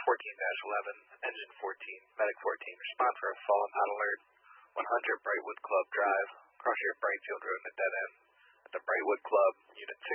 14-11, Engine 14, Medic 14, respond for a fallen hot alert. 100 Brightwood Club Drive, Crusher, Brightfield Road, and a dead end. At the Brightwood Club, Unit